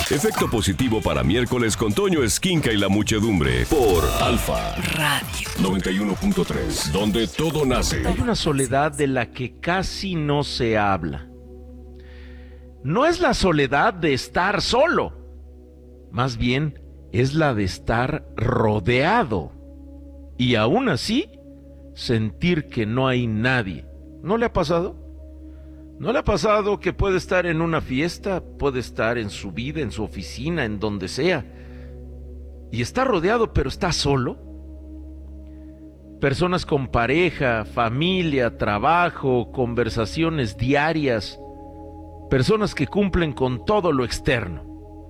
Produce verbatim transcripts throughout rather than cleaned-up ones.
Efecto positivo para miércoles con Toño Esquinca y la muchedumbre por Alfa Radio noventa y uno punto tres, donde todo nace. Hay una soledad de la que casi no se habla. No es la soledad de estar solo, más bien es la de estar rodeado y aún así sentir que no hay nadie. ¿No le ha pasado? ¿No le ha pasado que puede estar en una fiesta, puede estar en su vida, en su oficina, en donde sea, y está rodeado pero está solo? Personas con pareja, familia, trabajo, conversaciones diarias, personas que cumplen con todo lo externo,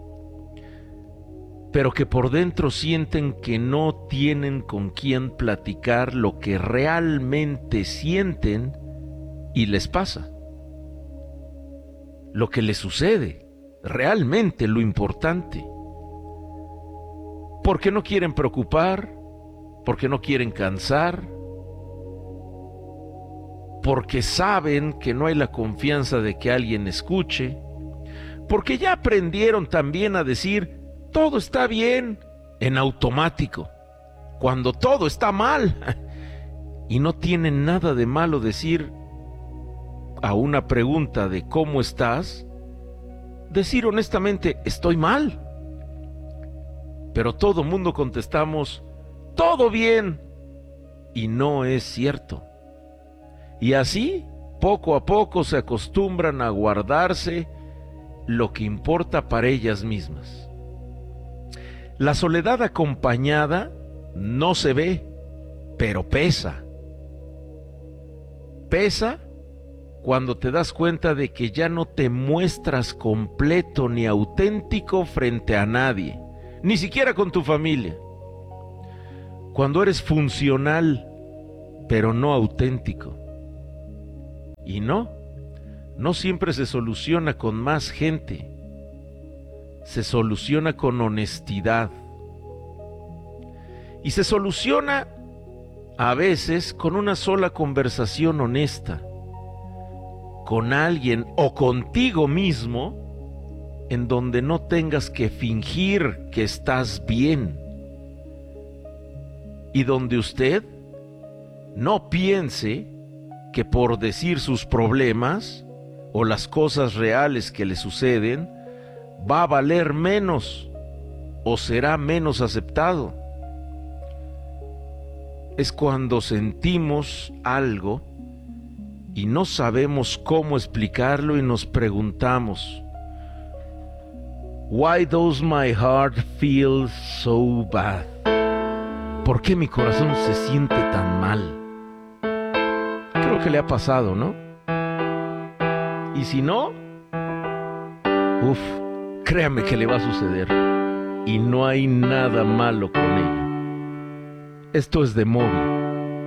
pero que por dentro sienten que no tienen con quién platicar lo que realmente sienten y les pasa. Lo que les sucede, realmente lo importante. Porque no quieren preocupar, porque no quieren cansar, porque saben que no hay la confianza de que alguien escuche, porque ya aprendieron también a decir todo está bien en automático, cuando todo está mal. Y no tiene nada de malo decir a una pregunta de ¿cómo estás? Decir honestamente, estoy mal. Pero todo mundo contestamos, todo bien. Y no es cierto. Y así, poco a poco se acostumbran a guardarse lo que importa para ellas mismas. La soledad acompañada no se ve, pero pesa. Pesa cuando te das cuenta de que ya no te muestras completo ni auténtico frente a nadie, ni siquiera con tu familia. Cuando eres funcional, pero no auténtico. Y no, no siempre se soluciona con más gente. Se soluciona con honestidad. Y se soluciona a veces con una sola conversación honesta, con alguien o contigo mismo, en donde no tengas que fingir que estás bien, y donde usted no piense que por decir sus problemas o las cosas reales que le suceden va a valer menos o será menos aceptado. Es cuando sentimos algo y no sabemos cómo explicarlo y nos preguntamos, Why does my heart feel so bad? ¿Por qué mi corazón se siente tan mal? Creo que le ha pasado, ¿no? Y si no, uff, créame que le va a suceder. Y no hay nada malo con ella. Esto es de Moby.